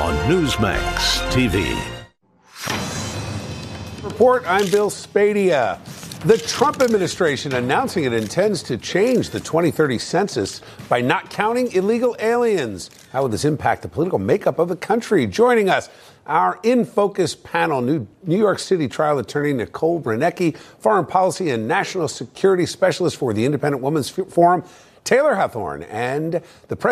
on Newsmax TV. Report, I'm Bill Spadia. The Trump administration announcing it intends to change the 2030 census by not counting illegal aliens. How will this impact the political makeup of the country? Joining us, our In Focus panel, New York City trial attorney Nicole Bernecki, foreign policy and national security specialist for the Independent Women's Forum, Taylor Hathorn, and the